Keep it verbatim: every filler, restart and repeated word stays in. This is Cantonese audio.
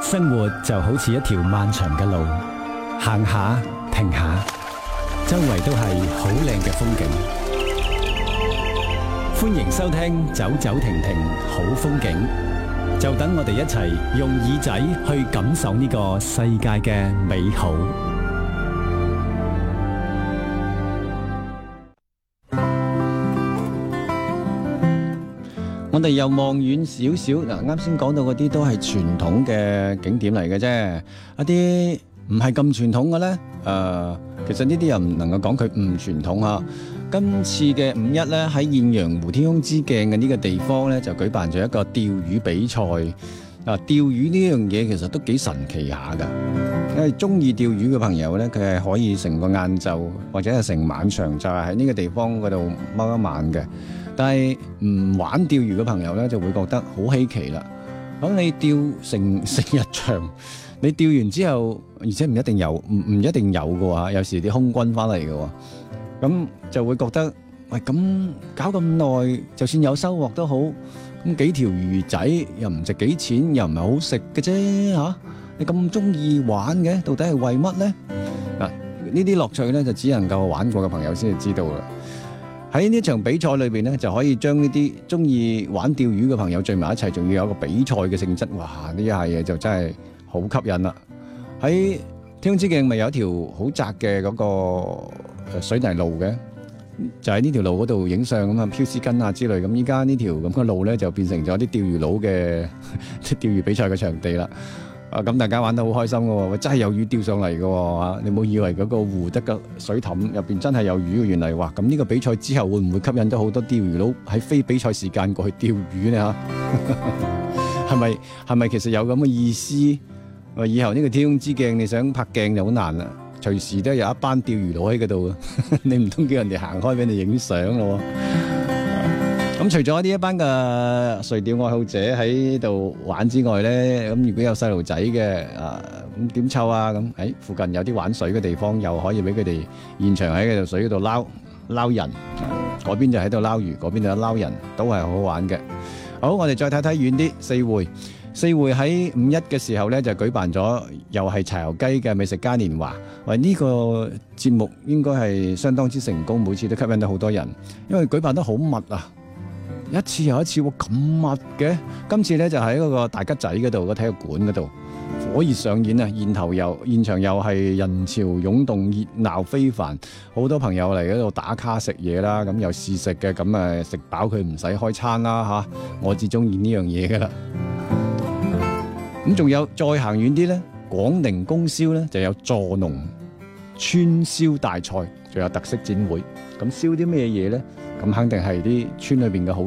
生活就好似一條漫長嘅路，行下停下，周圍都係好靚嘅風景。歡迎收聽走走停停好風景，就等我哋一齊用耳仔去感受呢個世界嘅美好。 我哋又望遠少少嗱，啱先講到嗰啲都係傳統嘅景點嚟嘅啫，一啲唔係咁傳統嘅呢，誒、呃，其實呢啲又唔能夠講佢唔傳統嚇。今次嘅五一呢，喺艷陽湖天空之鏡嘅呢個地方呢，就舉辦咗一個釣魚比賽。嗱、呃，釣魚呢樣嘢其實都幾神奇下㗎，因為中意釣魚嘅朋友呢，佢係可以成個晏晝或者係成晚上就係喺呢個地方嗰度踎一晚嘅。但係唔玩釣魚嘅朋友咧，就會覺得好稀奇啦。咁你釣成成日長，你釣完之後，而且唔一定有，唔唔一定有嘅喎，有時啲空軍翻嚟嘅喎，咁就會覺得，喂，咁搞咁耐，就算有收穫都好，咁幾條魚仔又唔值幾錢，又唔係好食嘅啫嚇。你咁中意玩嘅，到底係為乜咧？嗱，呢啲樂趣咧，就只能夠玩過嘅朋友先至知道啦。喺呢場比賽裏邊咧，就可以將呢啲中意玩釣魚嘅朋友聚埋一齊，仲要有一個比賽嘅性質。哇！呢下嘢就真係好吸引啦。喺天空之鏡咪有一條好窄嘅嗰個水泥路嘅，就喺呢條路嗰度影相咁啊，飄絲巾啊之類。咁依家呢條咁嘅路咧，就變成咗啲釣魚佬嘅啲釣魚比賽嘅場地啦。啊！咁大家玩得好開心嘅喎，真係有魚釣上嚟嘅喎，你冇以為嗰個湖得個水凼入邊真係有魚嘅，原嚟哇！咁呢個比賽之後會唔會吸引到好多釣魚佬喺非比賽時間過去釣魚呢？嚇，係咪係咪其實有咁嘅意思？話以後呢個天空之鏡你想拍鏡就好難啦，隨時都有一班釣魚佬喺嗰度，你唔通叫人哋行開俾你影相咯？咁除咗呢一班嘅垂釣愛好者喺度玩之外咧，咁如果有細路仔嘅啊，咁點湊啊？咁喺附近有啲玩水嘅地方，又可以俾佢哋現場喺嗰度水嗰度撈撈人，嗰邊就喺度撈魚，嗰邊就撈人，都係好好玩嘅。好，我哋再睇睇遠啲，四會四會喺五一嘅時候咧就舉辦咗，又係柴油雞嘅美食嘉年華。喂，呢個節目應該係相當之成功，每次都吸引到好多人，因為舉辦得好密啊！一次又一次喎，咁密嘅。今次咧就喺嗰個大吉仔嗰度，個體育館嗰度火熱上演啊！現頭又現場又係人潮湧動，熱鬧非凡，好多朋友嚟嗰度打卡食嘢啦。咁又試食嘅，咁誒食飽佢唔使開餐啦嚇。我至中意呢樣嘢噶啦。咁仲有再行遠啲咧，廣寧供銷咧就有助農川燒大賽，仲有特色展會。咁燒啲咩嘢咧？咁肯定係啲村裏邊嘅好